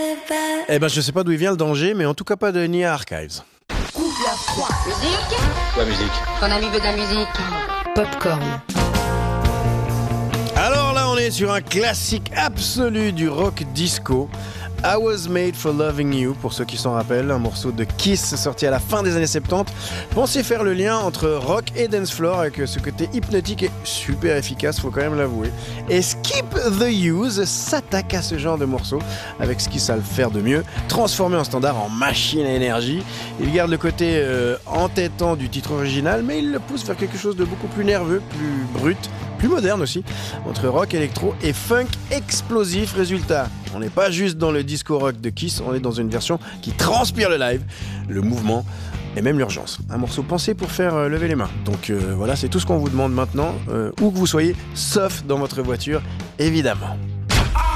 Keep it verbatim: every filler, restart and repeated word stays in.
Eh ben je sais pas d'où il vient le danger, mais en tout cas pas de Nia Archives. Musique. Quoi, musique? Ton ami veut de la musique. Popcorn. Alors là, on est sur un classique absolu du rock disco. I Was Made for Loving You, pour ceux qui s'en rappellent, un morceau de Kiss sorti à la fin des années soixante-dix. Pensez faire le lien entre rock et dance floor avec ce côté hypnotique et super efficace, faut quand même l'avouer. Et Skip the Use s'attaque à ce genre de morceau avec ce qu'il sait faire de mieux, transformé en standard en machine à énergie. Il garde le côté euh, entêtant du titre original, mais il le pousse vers quelque chose de beaucoup plus nerveux, plus brut, plus moderne aussi, entre rock, électro et funk explosif. Résultat, on n'est pas juste dans le disco rock de Kiss, on est dans une version qui transpire le live, le mouvement et même l'urgence. Un morceau pensé pour faire euh, lever les mains. Donc euh, voilà, c'est tout ce qu'on vous demande maintenant, euh, où que vous soyez, sauf dans votre voiture, évidemment.